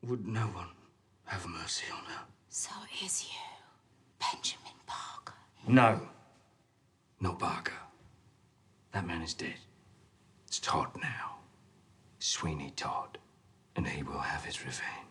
Would no one have mercy on her? So it is you, Benjamin Parker. No. Not Parker. That man is dead. It's Todd now. Sweeney Todd. And he will have his revenge.